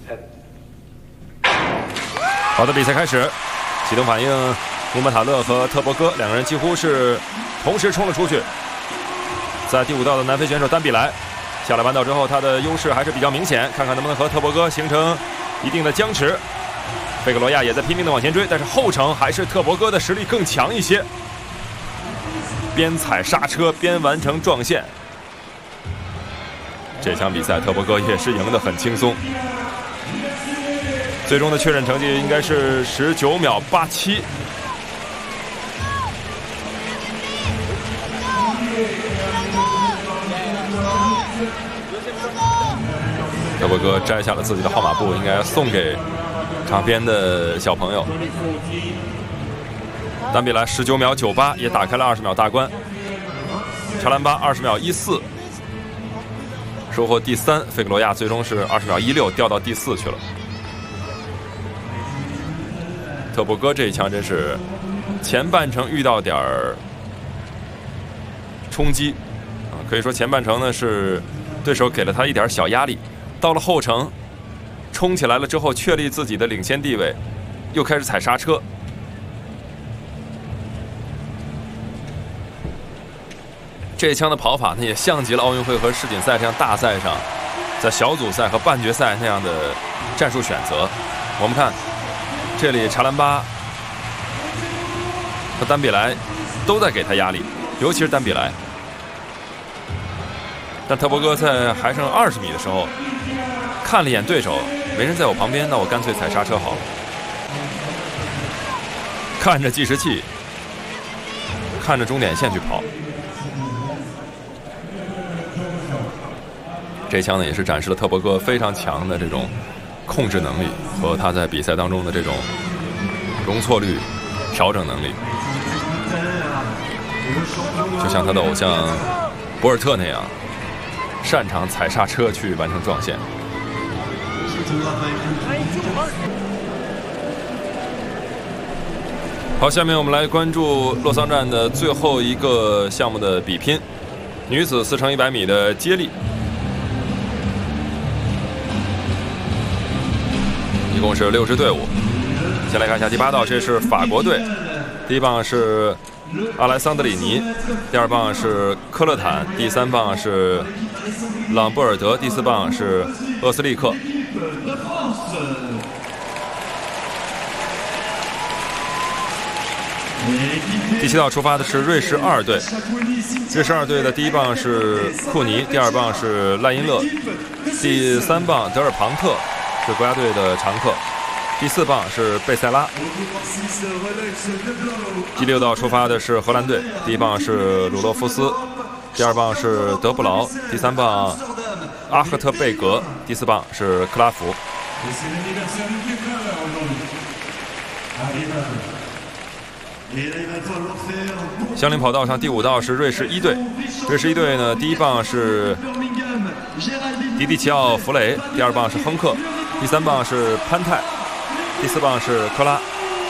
好的，比赛开始，启动反应，尼莫塔勒和特伯戈两个人几乎是同时冲了出去。在第5道的南非选手丹比莱下了弯道之后，他的优势还是比较明显，看看能不能和特伯戈形成一定的僵持。费格罗亚也在拼命的往前追，但是后程还是特伯戈的实力更强一些。边踩刹车边完成撞线，这场比赛特伯戈也是赢得很轻松。最终的确认成绩应该是19秒87。特伯戈摘下了自己的号码布，应该送给场边的小朋友。丹比莱19秒98也打开了20秒大关，查兰巴20秒14收获第3，费格罗亚最终是20秒16掉到第4去了。特伯戈这一枪真是前半程遇到点冲击可以说前半程呢是对手给了他一点小压力，到了后程冲起来了之后确立自己的领先地位，又开始踩刹车。这一枪的跑法呢，也像极了奥运会和世锦赛这样大赛上，在小组赛和半决赛那样的战术选择。我们看，这里查兰巴和丹比莱都在给他压力，尤其是丹比莱。但特伯戈在还剩20米的时候，看了一眼对手，没人在我旁边，那我干脆踩刹车好了。看着计时器，看着终点线去跑。这一枪呢，也是展示了特伯戈非常强的这种控制能力和他在比赛当中的这种容错率、调整能力，就像他的偶像博尔特那样，擅长踩刹车去完成撞线。好，下面我们来关注洛桑站的最后一个项目的比拼，女子4×100米的接力。一共是6支队伍。先来看一下第8道，这是法国队，第1棒是阿莱桑德里尼，第2棒是科勒坦，第3棒是朗布尔德，第4棒是厄斯利克。第7道出发的是瑞士2队，瑞士2队的第1棒是库尼，第2棒是赖因勒，第3棒德尔庞特是国家队的常客，第4棒是贝塞拉。第6道出发的是荷兰队，第1棒是鲁洛夫斯，第2棒是德布劳，第3棒阿赫特贝格，第4棒是克拉福。相邻跑道上第5道是瑞士1队，瑞士1队呢，第1棒是迪迪奇奥·弗雷，第2棒是亨克，第3棒是潘泰，第4棒是科拉。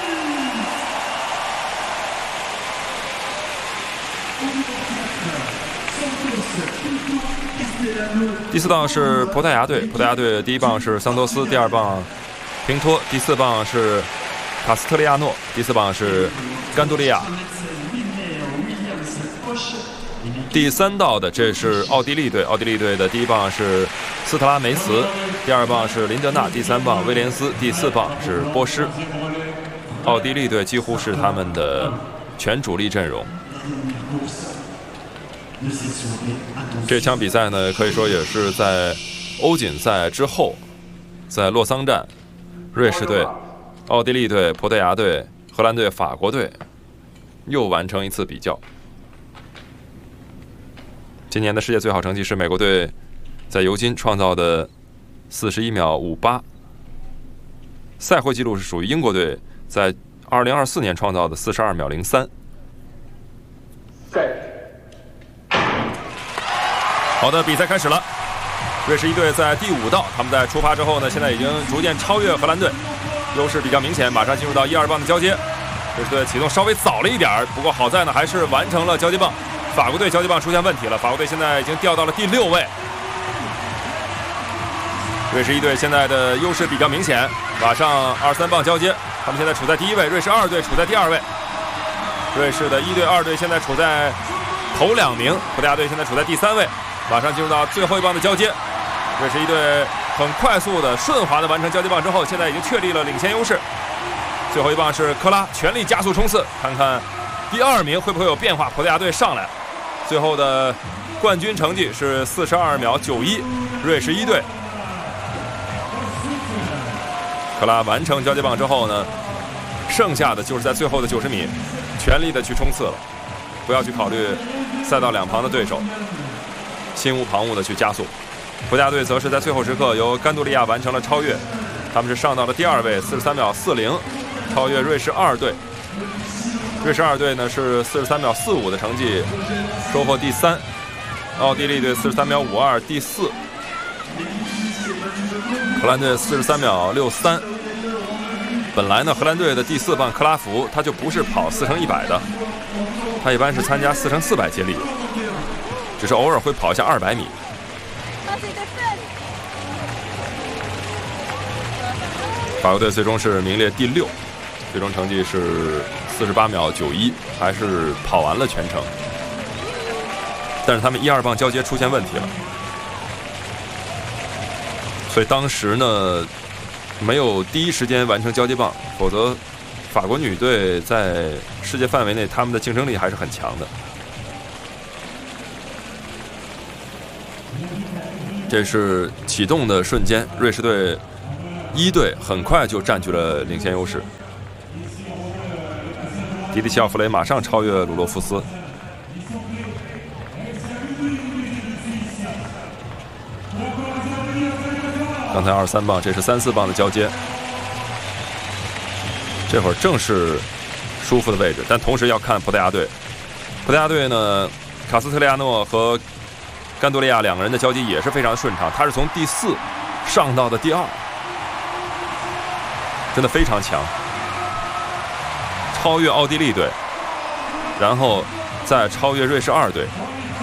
第4道是葡萄牙队，葡萄牙队第1棒是桑多斯，第2棒平托，第4棒是卡斯特利亚诺，第4棒是甘杜利亚。第3道的这是奥地利队，奥地利队的第1棒是斯特拉梅茨，第2棒是林德纳，第3棒威廉斯，第4棒是波施。奥地利队几乎是他们的全主力阵容。这场比赛呢，可以说也是在欧锦赛之后，在洛桑站，瑞士队、奥地利队、葡萄牙队、荷兰队、法国队又完成一次比较。今年的世界最好成绩是美国队在尤金创造的41秒58，赛会纪录是属于英国队在2024年创造的42秒03。好的，比赛开始了。瑞士1队在第5道，他们在出发之后呢，现在已经逐渐超越荷兰队，优势比较明显，马上进入到1、2棒的交接。瑞士队启动稍微早了一点，不过好在呢还是完成了交接棒。法国队交接棒出现问题了，法国队现在已经掉到了第6位。 瑞士一队现在的优势比较明显，马上2-3棒交接，他们现在处在第1位，瑞士2队处在第2位。瑞士的1队、2队现在处在头2名，葡萄牙队现在处在第3位，马上进入到最后一棒的交接。瑞士一队很快速的、顺滑的完成交接棒之后，现在已经确立了领先优势。最后一棒是科拉全力加速冲刺，看看第2名会不会有变化。葡萄牙队上来，最后的冠军成绩是42秒91，瑞士一队。科拉完成交接棒之后呢，剩下的就是在最后的90米全力的去冲刺了，不要去考虑赛道两旁的对手，心无旁骛的去加速。葡萄牙队则是在最后时刻由甘杜利亚完成了超越，他们是上到了第2位，43秒40，超越瑞士2队。瑞士2队呢是43秒45的成绩收获第3，奥地利队43秒52第4，荷兰队43秒63。本来呢，荷兰队的第4棒克拉福他就不是跑4×100的，他一般是参加4×400接力，只是偶尔会跑一下200米。法国队最终是名列第6，最终成绩是48秒91，还是跑完了全程。但是他们1、2棒交接出现问题了，所以当时呢没有第一时间完成交接棒，否则法国女队在世界范围内他们的竞争力还是很强的。这是启动的瞬间，瑞士队1队很快就占据了领先优势，迪迪奇奥弗雷马上超越鲁洛夫斯。刚才2、3棒，这是3、4棒的交接，这会儿正是舒服的位置，但同时要看葡萄牙队。葡萄牙队呢，卡斯特利亚诺和甘多利亚2个人的交接也是非常顺畅，他是从第4上到的第2，真的非常强，超越奥地利队，然后再超越瑞士2队。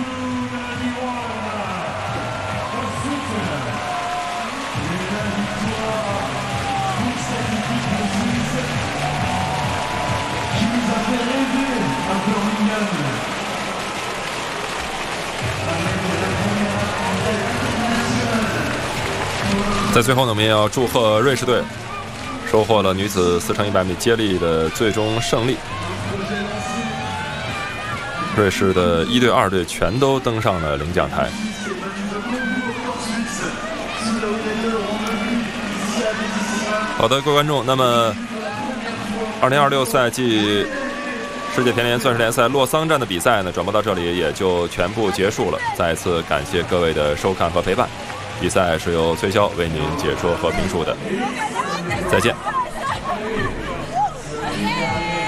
在最后呢，我们也要祝贺瑞士队收获了女子4×100米接力的最终胜利。瑞士的1队、2队全都登上了领奖台。好的，各位观众，那么2026赛季世界田联钻石联赛洛桑站的比赛呢，转播到这里也就全部结束了。再一次感谢各位的收看和陪伴。比赛是由崔潇为您解说和评述的，再见。